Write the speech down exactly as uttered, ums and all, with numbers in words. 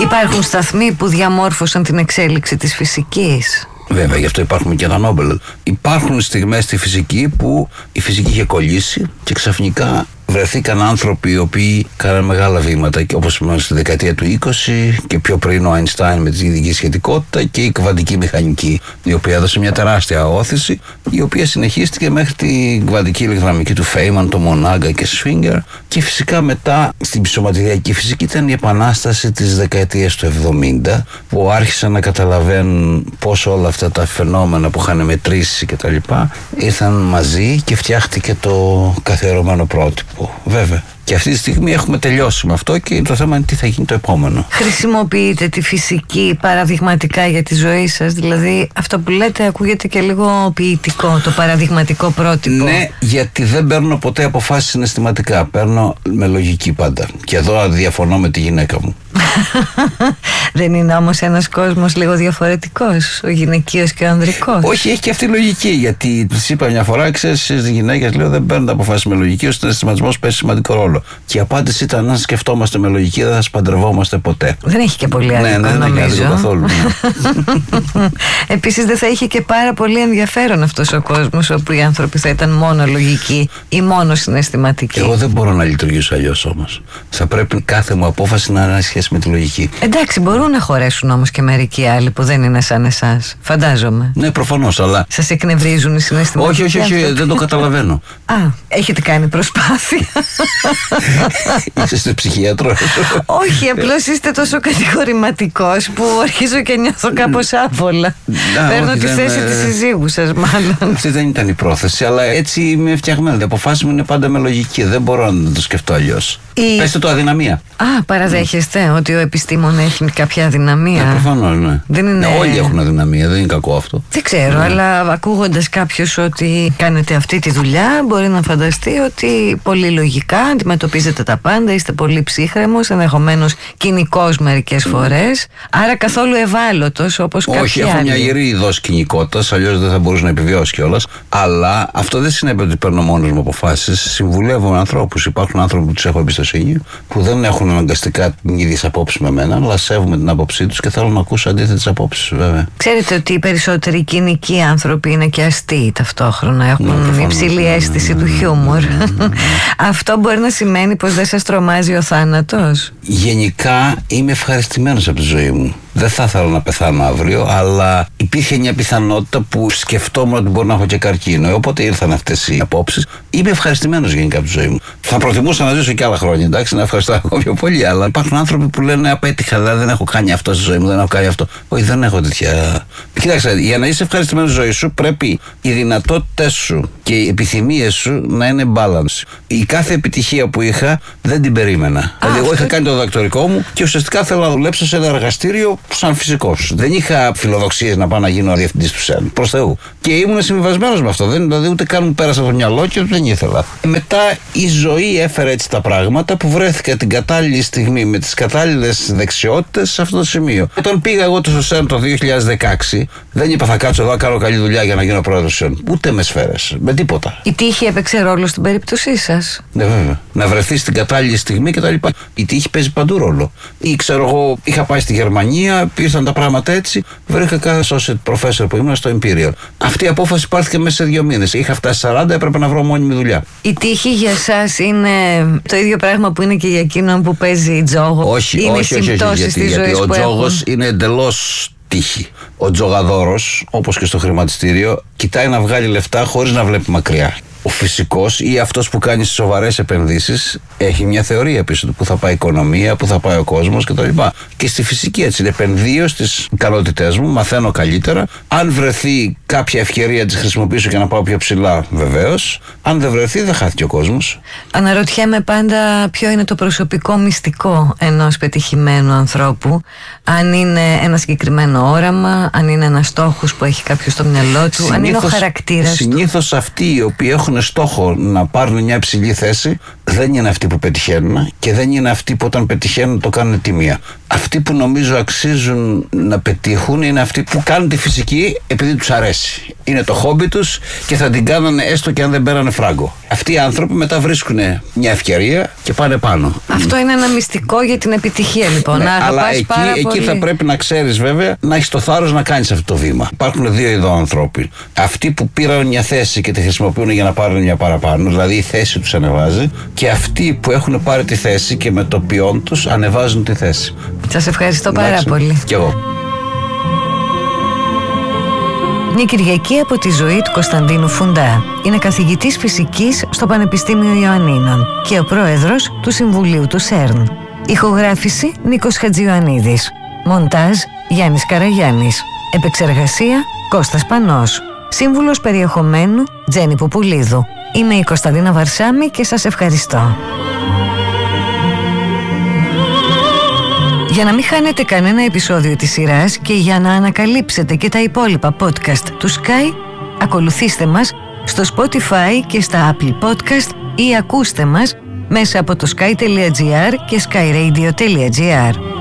Υπάρχουν σταθμοί που διαμόρφωσαν την εξέλιξη της φυσικής. Βέβαια, γι' αυτό υπάρχουν και τα Νόμπελ. Υπάρχουν στιγμές στη φυσική που η φυσική είχε κολλήσει και ξαφνικά βρεθήκαν άνθρωποι οι οποίοι κάναν μεγάλα βήματα, όπως είπαμε στη δεκαετία του είκοσι και πιο πριν ο Αϊνστάιν με τη ειδική σχετικότητα και η κβαντική μηχανική, η οποία έδωσε μια τεράστια όθηση, η οποία συνεχίστηκε μέχρι την κβαντική ηλεκτροδυναμική του Φέιμαν, το Μονάγκα και Σφίνγκερ, και φυσικά μετά στην ψωματιδιακή φυσική ήταν η επανάσταση της δεκαετίας του εβδομήντα, που άρχισαν να καταλαβαίνουν πώς όλα αυτά τα φαινόμενα που είχαν μετρήσει και τα λοιπά ήρθαν μαζί και φτιάχτηκε το καθιερωμένο πρότυπο. Βέβαια. Και αυτή τη στιγμή έχουμε τελειώσει με αυτό και το θέμα είναι τι θα γίνει το επόμενο. Χρησιμοποιείτε τη φυσική παραδειγματικά για τη ζωή σας? Δηλαδή αυτό που λέτε ακούγεται και λίγο ποιητικό, το παραδειγματικό πρότυπο. Ναι, γιατί δεν παίρνω ποτέ αποφάσεις συναισθηματικά. Παίρνω με λογική πάντα. Και εδώ διαφωνώ με τη γυναίκα μου. Δεν είναι όμως ένας κόσμος λίγο διαφορετικός, ο γυναικείος και ο ανδρικός? Όχι, έχει και αυτή η λογική. Γιατί της είπα μια φορά, ξέρεις, στις γυναίκες λέω δεν παίρνετε αποφάσεις με λογική, ο συναισθηματισμός παίζει σημαντικό ρόλο. Και η απάντηση ήταν: αν σκεφτόμαστε με λογική, δεν θα σπαντρευόμαστε ποτέ. Δεν έχει και πολύ άδικο, ναι, ναι, νομίζω. Δεν έχει καθόλου. Ναι. Επίσης, δεν θα είχε και πάρα πολύ ενδιαφέρον αυτός ο κόσμος, όπου οι άνθρωποι θα ήταν μόνο λογικοί ή μόνο συναισθηματικοί. Εγώ δεν μπορώ να λειτουργήσω αλλιώς όμως. Θα πρέπει κάθε μου απόφαση να έχει σχέση με τη λογική. Εντάξει, μπορούν να χωρέσουν όμως και μερικοί άλλοι που δεν είναι σαν εσάς. Φαντάζομαι. Ναι, προφανώς, αλλά. Σας εκνευρίζουν οι συναισθηματικοί? Όχι, όχι, όχι, δεν το καταλαβαίνω. Α, έχετε κάνει προσπάθεια? Είστε ψυχίατρος? Όχι, απλώς είστε τόσο κατηγορηματικός που αρχίζω και νιώθω κάπως άβολα. Παίρνω τη θέση της συζύγου σας, μάλλον. Αυτή δεν ήταν η πρόθεση, αλλά έτσι είμαι φτιαγμένο. Οι αποφάσεις μου είναι πάντα με λογική. Δεν μπορώ να το σκεφτώ αλλιώς. Η... Πέστε το αδυναμία. Α, παραδέχεστε mm. ότι ο επιστήμον έχει κάποια αδυναμία? Ναι, προφανώς, ναι. Δεν είναι... ναι. Όλοι έχουν αδυναμία, δεν είναι κακό αυτό. Δεν ξέρω, ναι. Αλλά ακούγοντας κάποιος ότι κάνετε αυτή τη δουλειά, μπορεί να φανταστεί ότι πολύ λογικά αντιμετωπίζετε τα πάντα, είστε πολύ ψύχρεμος, ενδεχομένως κοινικός μερικές φορές, άρα καθόλου ευάλωτος όπως κάποιοι άλλοι. Όχι, έχω μια γερή δόση κοινικότητας, αλλιώς δεν θα μπορούσε να επιβιώσει κιόλας. Αλλά αυτό δεν συνέβη ότι παίρνω μόνος μου αποφάσεις. Συμβουλεύω με ανθρώπους. Υπάρχουν άνθρωποι που τους έχω εμπιστοσύνη, που δεν έχουν αναγκαστικά την ίδια απόψη με μένα, αλλά σέβομαι την άποψή τους και θέλω να ακούσω αντίθετες απόψεις, βέβαια. Ξέρετε ότι οι περισσότεροι κοινικοί άνθρωποι είναι και αστείοι ταυτόχρονα. Έχουν ναι, υψηλή αίσθηση του χιούμορ. Αυτό μπορεί να σημαίνει πως δεν σας τρομάζει ο θάνατος? Γενικά είμαι ευχαριστημένος από τη ζωή μου. Δεν θα ήθελα να πεθάνω αύριο, αλλά υπήρχε μια πιθανότητα που σκεφτόμουν ότι μπορεί να έχω και καρκίνο. Οπότε ήρθαν αυτές οι απόψεις. Είμαι ευχαριστημένος γενικά από τη ζωή μου. Θα προτιμούσα να ζήσω και άλλα χρόνια, εντάξει, να ευχαριστώ ακόμα πιο πολύ. Αλλά υπάρχουν άνθρωποι που λένε απέτυχα, δηλαδή δεν έχω κάνει αυτό στη ζωή μου, δεν έχω κάνει αυτό. Όχι, δεν έχω τέτοια. Κοιτάξτε, για να είσαι ευχαριστημένος στη ζωή σου, πρέπει οι δυνατότητες σου και οι επιθυμίες σου να είναι balance. Η κάθε επιτυχία που είχα δεν την περίμενα. Α, δηλαδή, εγώ είχα κάνει το διδακτορικό μου και ουσιαστικά θέλω να δουλέψω σε ένα εργαστήριο σαν φυσικός. Δεν είχα φιλοδοξίες να πάω να γίνω διευθυντής του ΣΕΝ. Προς Θεού. Και ήμουν συμβιβασμένος με αυτό. Δεν, δηλαδή, ούτε καν μου πέρασε από το μυαλό και δεν ήθελα. Μετά η ζωή έφερε έτσι τα πράγματα που βρέθηκα την κατάλληλη στιγμή με τις κατάλληλες δεξιότητες σε αυτό το σημείο. Όταν πήγα εγώ στο ΣΕΝ το δύο χιλιάδες δεκαέξι, δεν είπα θα κάτσω εδώ να κάνω καλή δουλειά για να γίνω πρόεδρος του ΣΕΝ. Ούτε με σφαίρες. Με τίποτα. Η τύχη έπαιξε ρόλο στην περίπτωσή σας? Ναι, βέβαια. Να βρεθεί στην κατάλληλη στιγμή κτλ. Η τύχη παίζει παντού ρόλο. Ή ξέρω εγώ, είχα πάει στη Γερμανία, ήρθαν τα πράγματα έτσι, βρήκα κάθε associate professor που ήμουν στο Imperial. Αυτή η απόφαση πάρθηκε μέσα σε δύο μήνες. Είχα φτάσει σαράντα, έπρεπε να βρω μόνιμη δουλειά. Η τύχη για σας είναι το ίδιο πράγμα που είναι και για εκείνον που παίζει τζόγο? Όχι, είναι όχι, όχι, όχι, όχι, γιατί, γιατί ο τζόγος είναι εντελώς τύχη. Ο τζογαδόρος, όπως και στο χρηματιστήριο, κοιτάει να βγάλει λεφτά χωρίς να βλέπει μακριά. Ο φυσικός ή αυτός που κάνει σοβαρές επενδύσεις έχει μια θεωρία πίσω του που θα πάει η οικονομία, που θα πάει ο κόσμος κτλ. Και στη φυσική έτσι, επενδύω στις ικανότητές μου, μαθαίνω καλύτερα. Αν βρεθεί κάποια ευκαιρία, τις χρησιμοποιήσω και να πάω πιο ψηλά, βεβαίως. Αν δεν βρεθεί, δεν χάθηκε ο κόσμος. Αναρωτιέμαι πάντα ποιο είναι το προσωπικό μυστικό ενός πετυχημένου ανθρώπου. Αν είναι ένα συγκεκριμένο όραμα, αν είναι ένας στόχος που έχει κάποιος στο μυαλό του, συνήθως, αν είναι ο χαρακτήρας του. Συνήθως αυτοί οι οποίοι έχουν έχουν στόχο να πάρουν μια υψηλή θέση δεν είναι αυτοί που πετυχαίνουν και δεν είναι αυτοί που όταν πετυχαίνουν το κάνουν τιμία. Αυτοί που νομίζω αξίζουν να πετύχουν είναι αυτοί που κάνουν τη φυσική επειδή τους αρέσει. Είναι το χόμπι τους και θα την κάνανε έστω και αν δεν πέρανε φράγκο. Αυτοί οι άνθρωποι μετά βρίσκουν μια ευκαιρία και πάνε πάνω. Αυτό είναι ένα μυστικό για την επιτυχία λοιπόν. Ναι, να αλλά εκεί, πάρα εκεί πολύ. θα πρέπει να ξέρεις βέβαια να έχεις το θάρρος να κάνεις αυτό το βήμα. Υπάρχουν δύο ειδών ανθρώποι. Αυτοί που πήραν μια θέση και τη χρησιμοποιούν για να πάρουν μια παραπάνω, δηλαδή η θέση τους ανεβάζει, και αυτοί που έχουν πάρει τη θέση και με το ποιόν τους ανεβάζουν τη θέση. Σας ευχαριστώ πάρα Εντάξει, πολύ. Κι εγώ. Μια Κυριακή από τη ζωή του Κωνσταντίνου Φουντά. Είναι καθηγητής φυσικής στο Πανεπιστήμιο Ιωαννίνων και ο πρόεδρος του Συμβουλίου του ΣΕΡΝ. Ηχογράφηση Νίκος Χατζιωαννίδης. Μοντάζ Γιάννης Καραγιάννης. Επεξεργασία Κώστας Πανός. Σύμβουλος περιεχομένου Τζέννη Πουπουλίδου. Είμαι η Κωνσταντίνα Βαρσάμη και σας ευχαριστώ. Για να μην χάνετε κανένα επεισόδιο της σειράς και για να ανακαλύψετε και τα υπόλοιπα podcast του Sky, ακολουθήστε μας στο Spotify και στα Apple Podcast ή ακούστε μας μέσα από το sky τελεία gr και skyradio τελεία gr.